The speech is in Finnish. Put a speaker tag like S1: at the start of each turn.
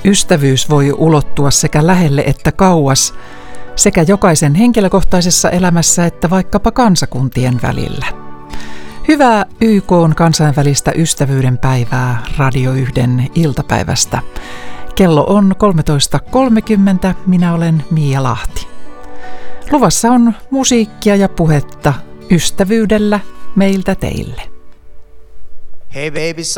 S1: Ystävyys voi ulottua sekä lähelle että kauas, sekä jokaisen henkilökohtaisessa elämässä että vaikkapa kansakuntien välillä. Hyvää YK:n kansainvälistä ystävyyden päivää Radio 1 iltapäivästä. Kello on 13.30, minä olen Mia Lahti. Luvassa on musiikkia ja puhetta ystävyydellä meiltä teille.
S2: Hey baby,